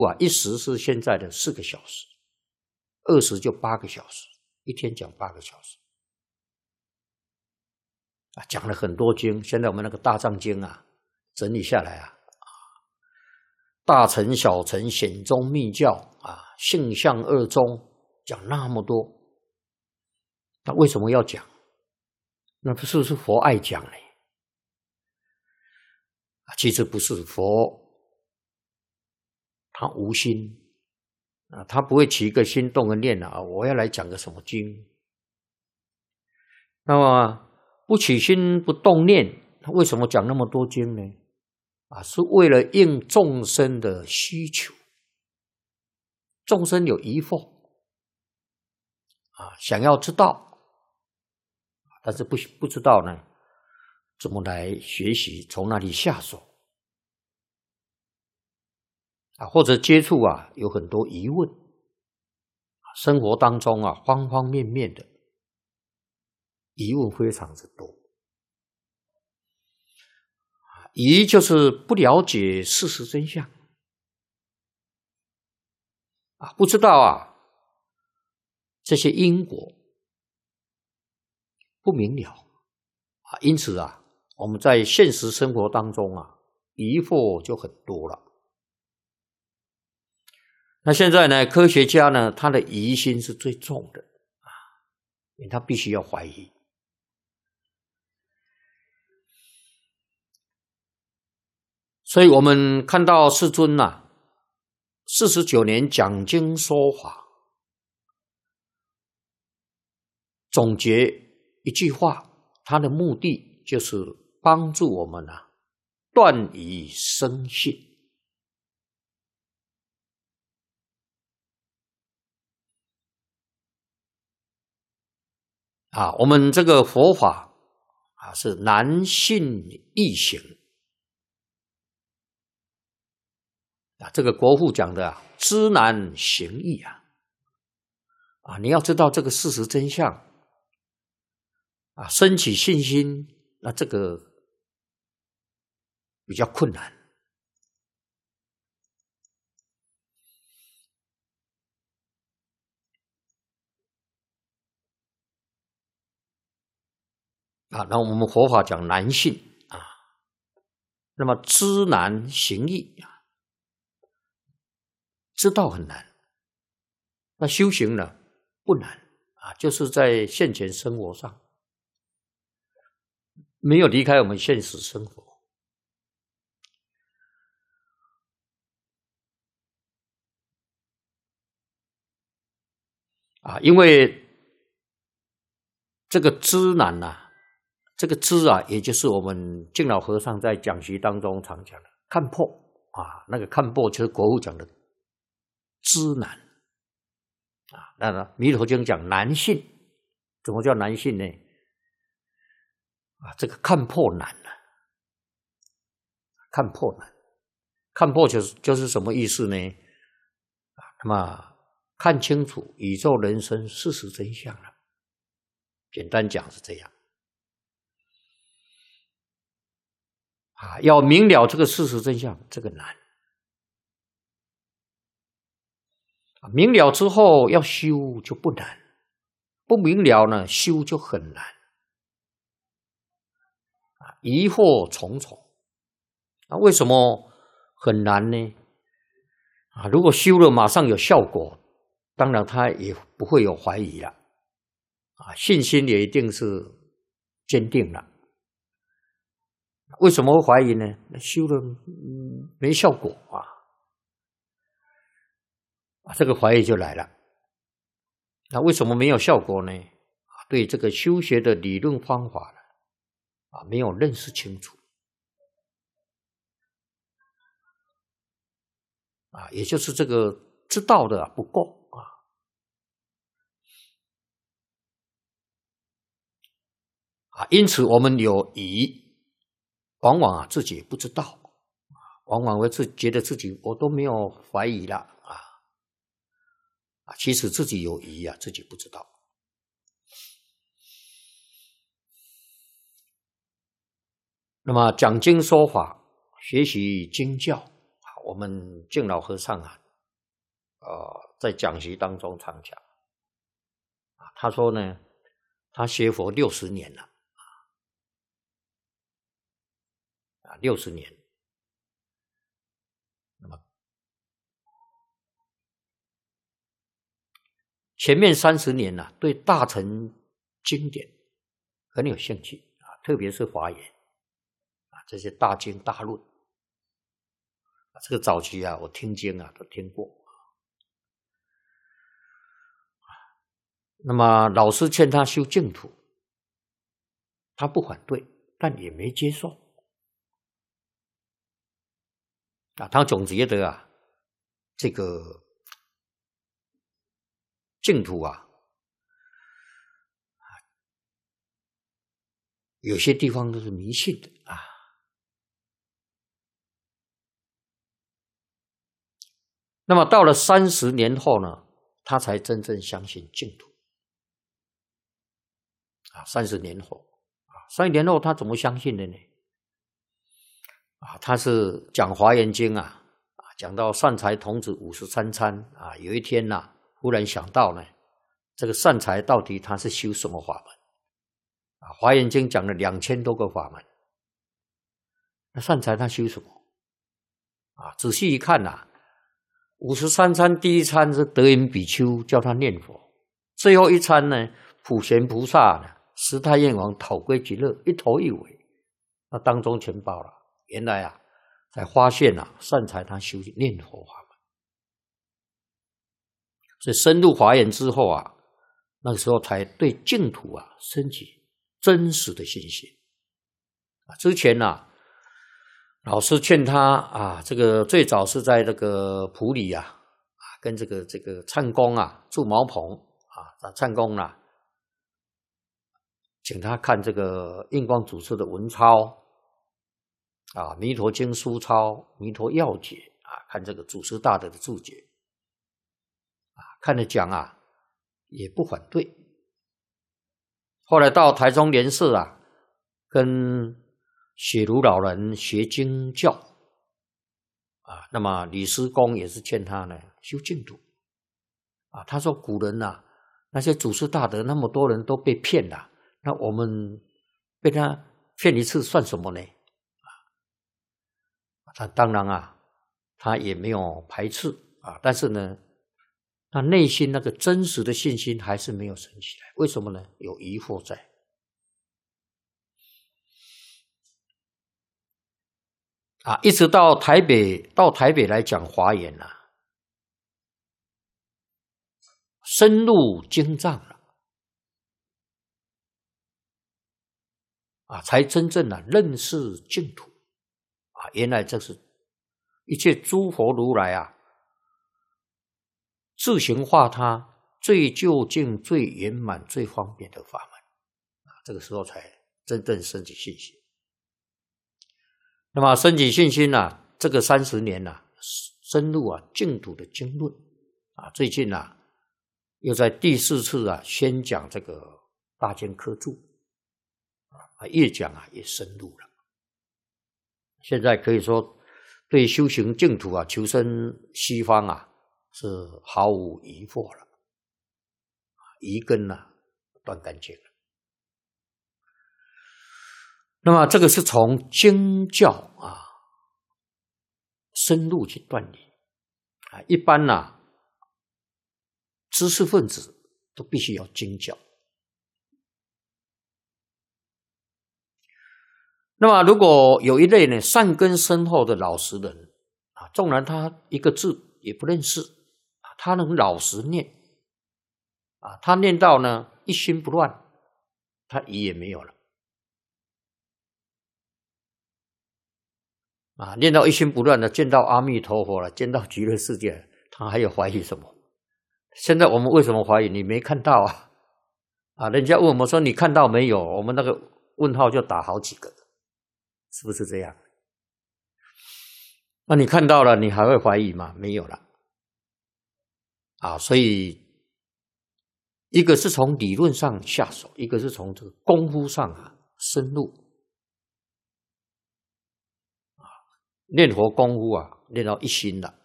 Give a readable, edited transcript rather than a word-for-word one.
一时是现在的4个小时，20就8个小时，一天讲8个小时。讲了很多经，现在我们那个大藏经整理下来大乘小乘显宗密教性相二宗讲那么多，那为什么要讲？那是不是佛爱讲呢？其实不是，佛他无心他不会起一个心动的念我要来讲个什么经。那么不起心不动念，他为什么讲那么多经呢？是为了应众生的需求。众生有疑惑想要知道，但是不知道呢怎么来学习，从哪里下手或者接触有很多疑问，生活当中方方面面的疑问非常之多。疑就是不了解事实真相不知道这些因果不明了因此我们在现实生活当中疑惑就很多了。那现在呢，科学家呢，他的疑心是最重的因为他必须要怀疑。所以我们看到世尊49年讲经说法，总结一句话，他的目的就是帮助我们断疑生信。我们这个佛法是难信易行这个国父讲的知难行易你要知道这个事实真相升起信心，那这个比较困难那我们佛法讲难信那么知难行易知道很难，那修行呢不难就是在现前生活上没有离开我们现实生活因为这个知难这个知也就是我们净老和尚在讲习当中常讲的看破那个看破就是国父讲的知难那弥陀经讲难信，怎么叫难信呢？这个看破难看破难，看破就是什么意思呢？那么看清楚宇宙人生事实真相了，简单讲是这样要明了这个事实真相，这个难明了之后要修就不难，不明了呢修就很难疑惑重重为什么很难呢？如果修了马上有效果，当然他也不会有怀疑了信心也一定是坚定了。为什么会怀疑呢？修了没效果这个怀疑就来了。那为什么没有效果呢？对这个修学的理论方法没有认识清楚也就是这个知道的不够因此我们有疑，往往自己不知道往往会觉得自己我都没有怀疑了其实自己有疑自己不知道。那么讲经说法，学习经教，我们净老和尚在讲习当中常讲，他说呢，他学佛60年了，60年。那么前面30年呢，对大乘经典很有兴趣特别是华严这些大经大论这个早期我听经都听过。那么老师劝他修净土，他不反对，但也没接受他总觉得这个净土有些地方都是迷信的那么到了30年后呢，他才真正相信净土30年后30年后他怎么相信的呢？他是讲华严经讲到善财童子53参有一天忽然想到呢，这个善财到底他是修什么法门华严经讲了2000多个法门，那善财他修什么仔细一看53参第一参是德云比丘教他念佛，最后一参呢，普贤菩萨十太愿王讨归极乐，一头一尾那当中全包了。原来才发现善财他修念佛法门，所以深入华严之后那个时候才对净土升起真实的信心之前老师劝他这个最早是在这个埔里跟这个忏公住茅棚忏公请他看这个印光祖师的文钞弥陀经书钞、弥陀要解看这个祖师大德的注解看了讲也不反对。后来到台中莲寺跟雪庐老人学经教那么李师公也是劝他呢修净土他说古人那些祖师大德那么多人都被骗了，那我们被他骗一次算什么呢？他当然他也没有排斥但是呢，他内心那个真实的信心还是没有升起来。为什么呢？有疑惑在一直到台北来讲华严深入经藏了才真正认识净土原来这是一切诸佛如来自行化他最究竟、最圆满、最方便的法门这个时候才真正升起信心。那么升起信心这个30年深入净土的经论最近又在第4次宣讲这个大经科注越讲越深入了。现在可以说对修行净土求生西方是毫无疑惑了，疑根断干净了。那么这个是从经教深入去断理一般知识分子都必须要经教。那么如果有一类呢善根深厚的老实人纵然他一个字也不认识他能老实念他念到呢一心不乱，他疑也没有了念到一心不乱的，见到阿弥陀佛了，见到极乐世界，他还有怀疑什么？现在我们为什么怀疑？你没看到人家问我们说你看到没有，我们那个问号就打好几个，是不是这样？那你看到了，你还会怀疑吗？没有了所以一个是从理论上下手，一个是从这个功夫上深入念佛功夫练到一心了